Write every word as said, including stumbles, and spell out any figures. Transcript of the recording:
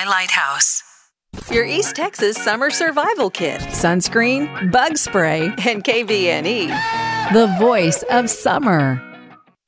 Lighthouse. Your East Texas Summer Survival Kit, sunscreen, bug spray, and K V N E. The voice of summer.